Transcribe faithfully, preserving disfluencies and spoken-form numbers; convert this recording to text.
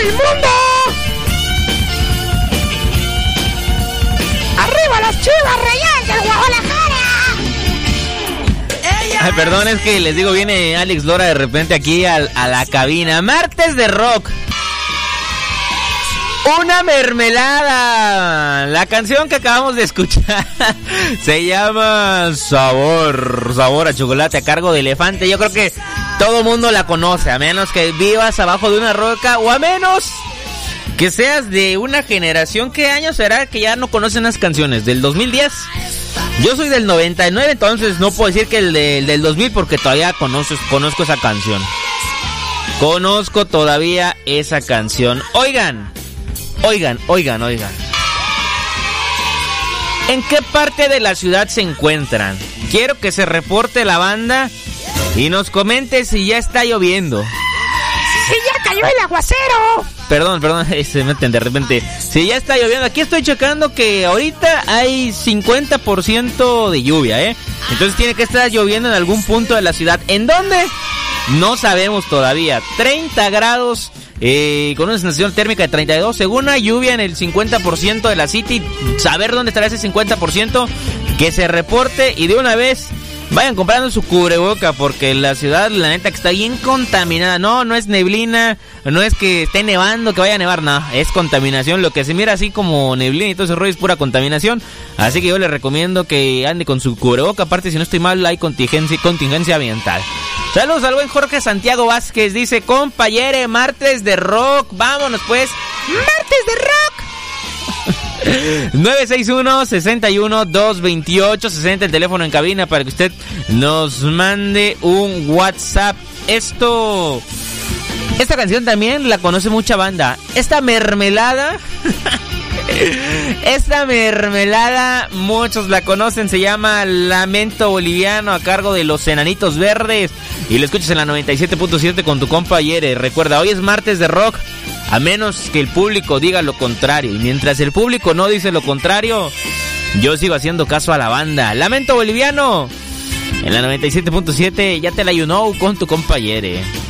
el mundo! ¡Arriba las Chivas Rayadas del Guadalajara! Ay, perdón, es que les digo, viene Alex Lora de repente aquí a, a la cabina. Martes de rock. Una mermelada. La canción que acabamos de escuchar se llama Sabor, Sabor a Chocolate, a cargo de Elefante. Yo creo que todo mundo la conoce, a menos que vivas abajo de una roca, o a menos que seas de una generación. ¿Qué año será que ya no conocen las canciones? ¿Del dos mil diez? Yo soy del noventa y nueve, entonces no puedo decir que el, de, el del dos mil, porque todavía conozco, conozco esa canción. Conozco todavía esa canción. Oigan, oigan, oigan, oigan. ¿En qué parte de la ciudad se encuentran? Quiero que se reporte la banda y nos comente si ya está lloviendo. ¡Sí, ya cayó el aguacero! Perdón, perdón, se meten de repente. Si ya está lloviendo, aquí estoy checando que ahorita hay cincuenta por ciento de lluvia, ¿eh? Entonces tiene que estar lloviendo en algún punto de la ciudad. ¿En dónde? No sabemos todavía. treinta grados, eh, con una sensación térmica de treinta y dos. Según hay lluvia en el cincuenta por ciento de la city. Saber dónde estará ese cincuenta por ciento, que se reporte y de una vez vayan comprando su cubreboca, porque la ciudad, la neta, que está bien contaminada. No, no es neblina, no es que esté nevando, que vaya a nevar, no, es contaminación. Lo que se mira así como neblina y todo ese rollo es pura contaminación. Así que yo les recomiendo que ande con su cubreboca. Aparte, si no estoy mal, hay contingencia, contingencia ambiental. Saludos al buen Jorge Santiago Vázquez. Dice, compañere, martes de rock. Vámonos pues. ¡Martes de rock! nueve seis uno, seis uno, dos dos ocho, sesenta, el teléfono en cabina para que usted nos mande un WhatsApp. Esto, esta canción también la conoce mucha banda. Esta mermelada, esta mermelada muchos la conocen, se llama Lamento Boliviano, a cargo de Los Enanitos Verdes, y lo escuchas en la noventa y siete punto siete con tu compa Yere. Recuerda, hoy es martes de rock, a menos que el público diga lo contrario. Y mientras el público no dice lo contrario, yo sigo haciendo caso a la banda. Lamento Boliviano en la noventa y siete punto siete, ya te la you know con tu compa Yere.